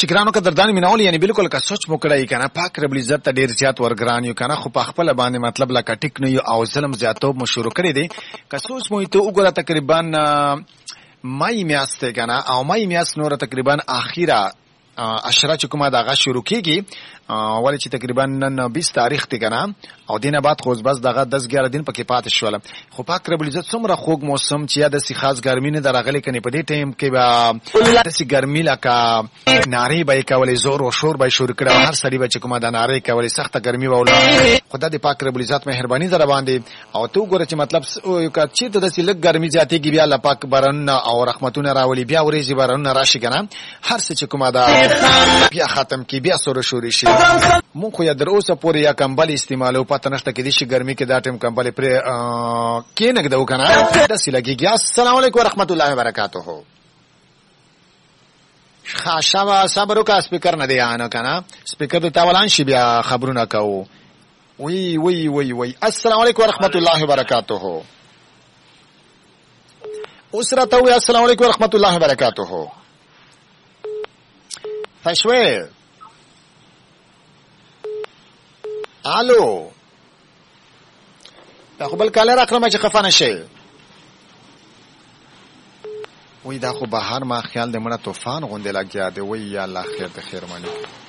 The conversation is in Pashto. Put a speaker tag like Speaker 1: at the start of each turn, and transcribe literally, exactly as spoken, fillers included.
Speaker 1: چې ګرانو قدردان میناول یعنی بالکل کا سوچ مو کړی کنه پاک رب العزت ته ډیر زیات ورګران یو کنه خو په خپل باندې مطلب لا کټیک نه یو او ظلم زیاتوب مو شروع کړی دی که سوچ مو ته وګوره تقریبا مای میاشت کنه او مای میاشت نور تقریبا اخیره اشرا چې کومه دغه شروع کیږي ولې چې تقریبا نن بیست تاریخ دی کنه او دینه بعد خو بس دغه دس ګیاره دین پکې پاتې شول خو پاک رب العزت څومره خوږ موسم چې د سي خاص ګرمي نه درغلي کني په دې ټیم کې به د سي ګرمي لکه ناری به کولې زور او شور به شروع کړو هر سړي به چې کومه د ناری کولې سخته ګرمي ووله خدای دې پاک رب العزت مهرباني در باندې او تو ګوره چې مطلب یو کا چې د سي لګ ګرمي زیاتېږي بیا الله پاک برن او رحمتونه راولي بیا ورېږي برن راشي کنه هر څه چې کومه دا بیا ختم کی بیا سره شوري شي مونږ خو یا در اوسه پورې یا کمبل استعمالو پته نشته کې دي چې ګرمي کې دا ټیم کمبل پر کې نه غدو کنه د سې لګيږي السلام علیکم ورحمت الله وبرکاته خاصه صبر وکا سپیکر نه دی انا کنه سپیکر ته تاولان شي بیا خبرونه کوو وی وی وی وی السلام علیکم ورحمت الله وبرکاته اسرته وی السلام علیکم ورحمت الله وبرکاته فشوي الو دا خو بل کاله راکړم چې خفانه شي وای دا خو بهر ما خیال دې مړه طوفان غوندې لګیا دی وای یا الله خیر ته خیر مانی